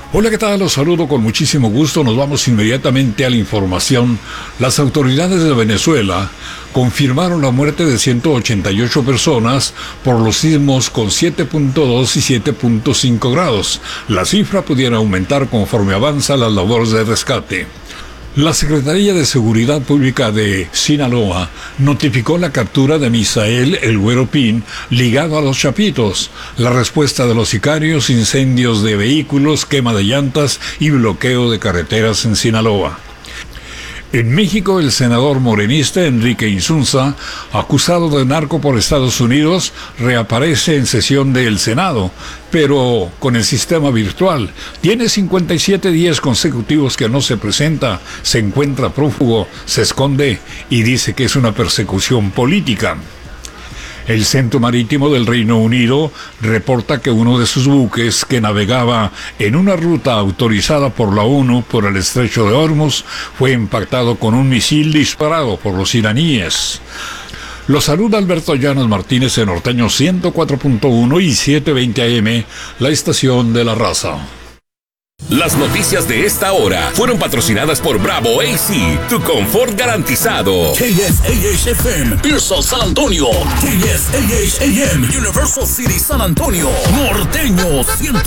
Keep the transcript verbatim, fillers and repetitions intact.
Hola, ¿qué tal? Los saludo con muchísimo gusto. Nos vamos inmediatamente a la información. Las autoridades de Venezuela confirmaron la muerte de ciento ochenta y ocho personas por los sismos con siete punto dos y siete punto cinco grados. La cifra pudiera aumentar conforme avanza las labores de rescate. La Secretaría de Seguridad Pública de Sinaloa notificó la captura de Misael El Güero Pin ligado a los Chapitos. La respuesta de los sicarios: incendios de vehículos, quema de llantas y bloqueo de carreteras en Sinaloa. En México, el senador morenista Enrique Insunza, acusado de narco por Estados Unidos, reaparece en sesión del Senado, pero con el sistema virtual. Tiene cincuenta y siete días consecutivos que no se presenta, se encuentra prófugo, se esconde y dice que es una persecución política. El Centro Marítimo del Reino Unido reporta que uno de sus buques, que navegaba en una ruta autorizada por la ONU por el estrecho de Hormuz, fue impactado con un misil disparado por los iraníes. Los saluda Alberto Llanos Martínez en Norteño ciento cuatro punto uno y setecientos veinte A M, la estación de la raza. Las noticias de esta hora fueron patrocinadas por Bravo A C, tu confort garantizado. K S A H F M, Pearson San Antonio. K S A H A M, Universal City San Antonio. Norteño ciento